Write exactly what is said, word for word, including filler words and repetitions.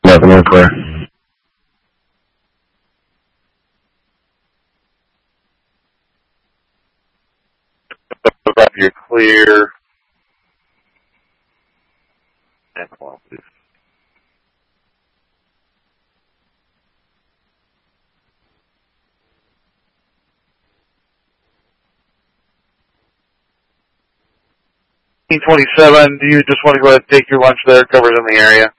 Nothing in clear. Up, you're clear. And come on, please. twenty-seven, do you just want to go ahead and take your lunch there? Cover's in the area.